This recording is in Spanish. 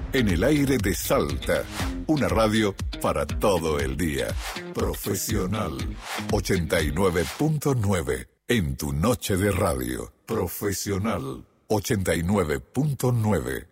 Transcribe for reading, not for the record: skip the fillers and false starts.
En el aire de Salta, una radio para todo el día. Profesional 89.9 en tu noche de radio. Profesional 89.9.